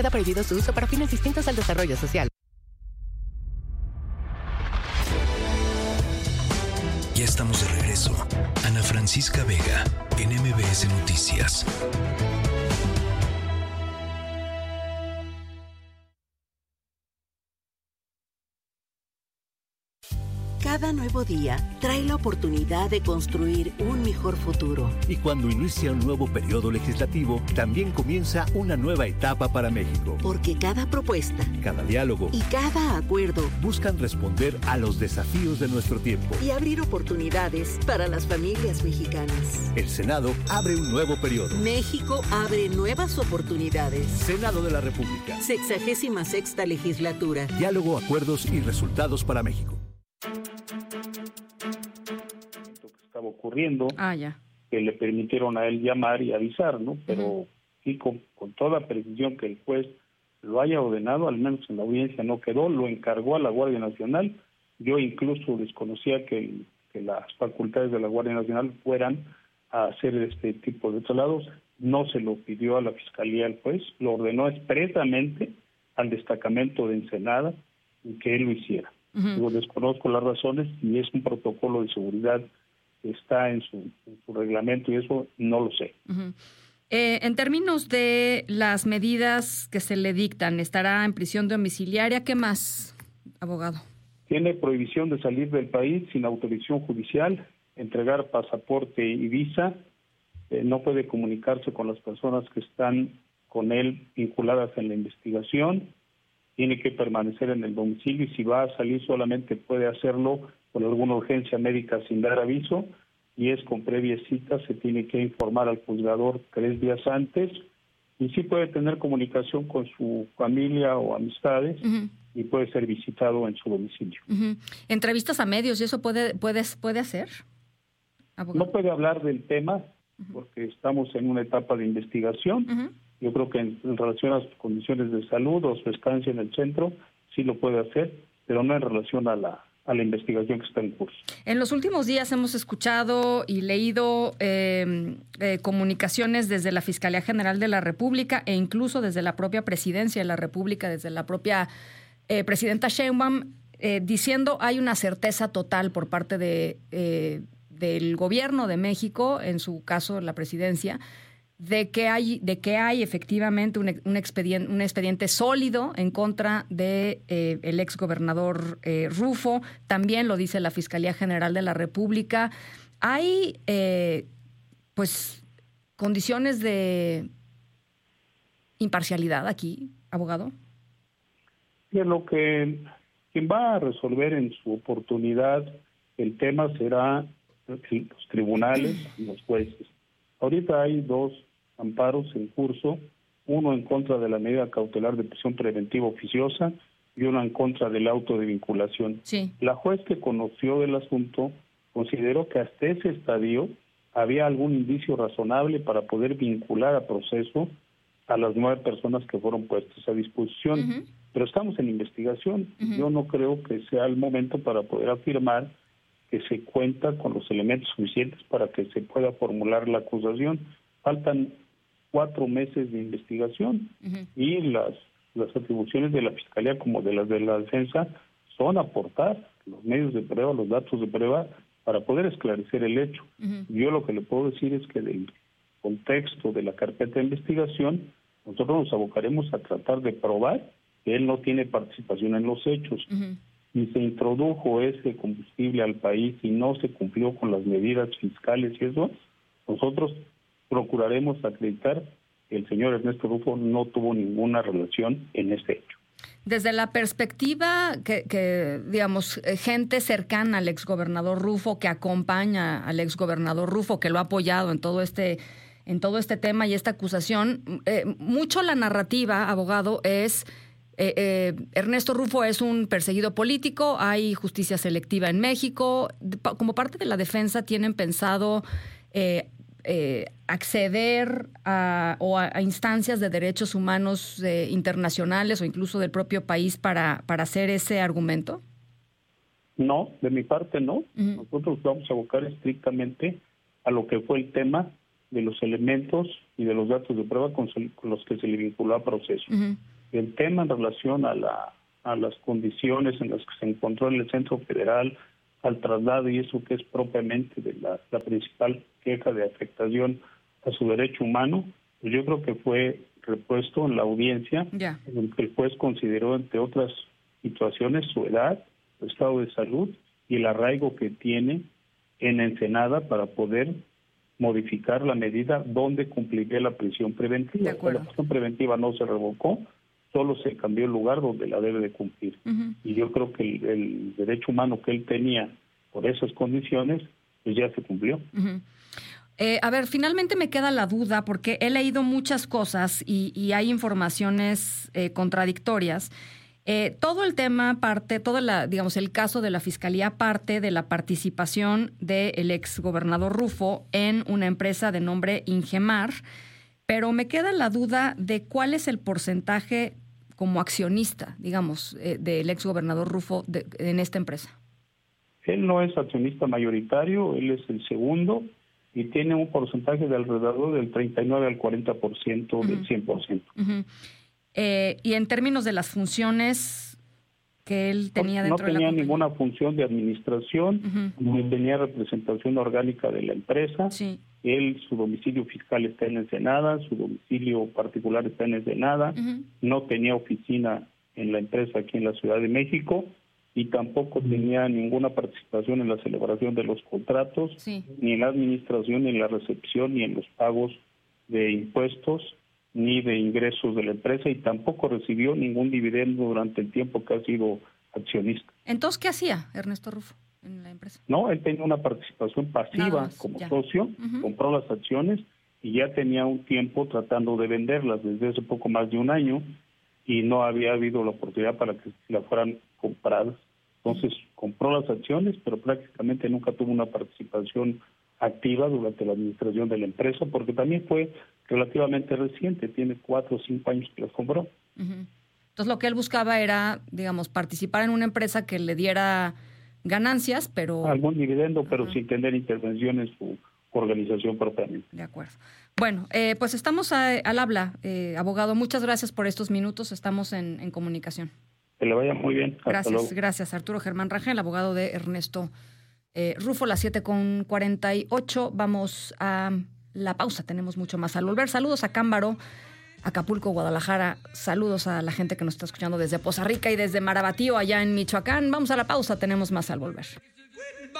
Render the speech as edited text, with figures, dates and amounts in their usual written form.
Queda prohibido su uso para fines distintos al desarrollo social. Ya estamos de regreso. Ana Francisca Vega, en MBS Noticias. Cada nuevo día trae la oportunidad de construir un mejor futuro. Y cuando inicia un nuevo periodo legislativo, también comienza una nueva etapa para México. Porque cada propuesta, cada diálogo y cada acuerdo buscan responder a los desafíos de nuestro tiempo y abrir oportunidades para las familias mexicanas. El Senado abre un nuevo periodo. México abre nuevas oportunidades. Senado de la República. 66ª legislatura. Diálogo, acuerdos y resultados para México. Que estaba ocurriendo, ya. que le permitieron a él llamar y avisar, ¿no? Pero sí, con toda precisión que el juez lo haya ordenado, al menos en la audiencia no quedó, lo encargó a la Guardia Nacional. Yo incluso desconocía que las facultades de la Guardia Nacional fueran a hacer este tipo de traslados. No se lo pidió a la Fiscalía el juez, lo ordenó expresamente al destacamento de Ensenada y que él lo hiciera. Yo desconozco las razones y es un protocolo de seguridad que está en su reglamento y eso no lo sé. En términos de las medidas que se le dictan, ¿estará en prisión domiciliaria? ¿Qué más, abogado? Tiene prohibición de salir del país sin autorización judicial, entregar pasaporte y visa, no puede comunicarse con las personas que están con él vinculadas en la investigación, tiene que permanecer en el domicilio y si va a salir solamente puede hacerlo por alguna urgencia médica sin dar aviso y es con previa cita, se tiene que informar al juzgador 3 días antes y sí puede tener comunicación con su familia o amistades y puede ser visitado en su domicilio. ¿Entrevistas a medios y eso puede hacer, abogado? No puede hablar del tema porque estamos en una etapa de investigación. Yo creo que en relación a sus condiciones de salud o su estancia en el centro, sí lo puede hacer, pero no en relación a la investigación que está en curso. En los últimos días hemos escuchado y leído comunicaciones desde la Fiscalía General de la República e incluso desde la propia Presidencia de la República, desde la propia Presidenta Sheinbaum, diciendo hay una certeza total por parte del Gobierno de México, en su caso la Presidencia, de que hay efectivamente un expediente sólido en contra de el exgobernador Rufo. También lo dice la Fiscalía General de la República. Hay condiciones de imparcialidad aquí, abogado. Y lo que quien va a resolver en su oportunidad el tema será los tribunales y los jueces. Ahorita hay 2 amparos en curso, uno en contra de la medida cautelar de prisión preventiva oficiosa y uno en contra del auto de vinculación. Sí. La juez que conoció del asunto consideró que hasta ese estadio había algún indicio razonable para poder vincular a proceso a las 9 personas que fueron puestas a disposición. Pero estamos en investigación. Yo no creo que sea el momento para poder afirmar que se cuenta con los elementos suficientes para que se pueda formular la acusación. Faltan 4 meses de investigación y las atribuciones de la Fiscalía como de las de la defensa son aportar los medios de prueba, los datos de prueba para poder esclarecer el hecho. Yo lo que le puedo decir es que del contexto de la carpeta de investigación nosotros nos abocaremos a tratar de probar que él no tiene participación en los hechos. Si se introdujo ese combustible al país y no se cumplió con las medidas fiscales y eso, nosotros procuraremos acreditar que el señor Ernesto Rufo no tuvo ninguna relación en este hecho. Desde la perspectiva que digamos, gente cercana al exgobernador Rufo, que acompaña al exgobernador Rufo, que lo ha apoyado en todo este tema y esta acusación, mucho la narrativa, abogado, es Ernesto Rufo es un perseguido político, hay justicia selectiva en México. Como parte de la defensa, ¿tienen pensado acceder a instancias de derechos humanos internacionales o incluso del propio país para hacer ese argumento? No, de mi parte no. Nosotros vamos a abocar estrictamente a lo que fue el tema de los elementos y de los datos de prueba con los que se le vinculó a proceso. el tema en relación a las condiciones en las que se encontró en el Centro Federal, al traslado y eso que es propiamente de la principal queja de afectación a su derecho humano, pues yo creo que fue repuesto en la audiencia, en el que el juez consideró, entre otras situaciones, su edad, su estado de salud y el arraigo que tiene en Ensenada para poder modificar la medida donde cumpliría la prisión preventiva. La prisión preventiva no se revocó, solo se cambió el lugar donde la debe de cumplir. Y yo creo que el derecho humano que él tenía por esas condiciones, pues ya se cumplió. A ver, finalmente me queda la duda, porque he leído muchas cosas y hay informaciones contradictorias. Todo el tema parte, el caso de la Fiscalía parte de la participación del exgobernador Rufo en una empresa de nombre Ingemar, pero me queda la duda de cuál es el porcentaje como accionista, del exgobernador Rufo en esta empresa. Él no es accionista mayoritario, él es el segundo y tiene un porcentaje de alrededor del 39 al 40% del 100%. Y en términos de las funciones que él tenía dentro de la compañía. No tenía ninguna función de administración, no tenía representación orgánica de la empresa. Sí. Él, su domicilio fiscal está en Ensenada, su domicilio particular está en Ensenada, no tenía oficina en la empresa aquí en la Ciudad de México y tampoco tenía ninguna participación en la celebración de los contratos, ni en la administración, ni en la recepción, ni en los pagos de impuestos, ni de ingresos de la empresa, y tampoco recibió ningún dividendo durante el tiempo que ha sido accionista. Entonces, ¿qué hacía Ernesto Rufo en la empresa? No, él tenía una participación pasiva como socio, compró las acciones y ya tenía un tiempo tratando de venderlas, desde hace poco más de un año, y no había habido la oportunidad para que la fueran compradas. Entonces, compró las acciones, pero prácticamente nunca tuvo una participación activa durante la administración de la empresa, porque también fue relativamente reciente, tiene 4 o 5 años que las compró. Entonces, lo que él buscaba era, participar en una empresa que le diera ganancias, pero... algún dividendo, pero sin tener intervención en su organización propiamente. De acuerdo. Bueno, pues estamos al habla, abogado. Muchas gracias por estos minutos. Estamos en comunicación. Que le vaya muy bien. Hasta luego. Gracias. Arturo Germán Rangel, abogado de Ernesto Rufo, las 7:48. Vamos a la pausa. Tenemos mucho más al volver. Saludos a Cámbaro, Acapulco, Guadalajara. Saludos a la gente que nos está escuchando desde Poza Rica y desde Marabatío, allá en Michoacán. Vamos a la pausa. Tenemos más al volver.